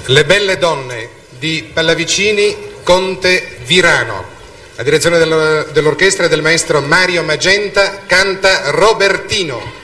Le belle donne di Pallavicini Conte Virano. La direzione dell'orchestra è del maestro Mario Magenta, canta Robertino.